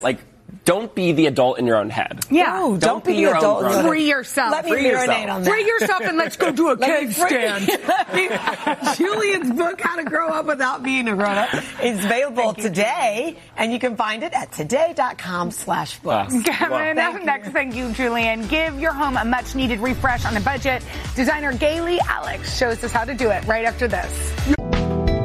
Like, don't be the adult in your own head. Yeah. No, don't be the adult in your own head. Free yourself. Let me marinate on that. Free yourself and let's go do a cake stand. Julian's book, How to Grow Up Without Being a Grown-Up, is available today, and you can find it at today.com/books. Coming up next, thank you, Julian. Give your home a much-needed refresh on a budget. Designer Gayle Alex shows us how to do it right after this.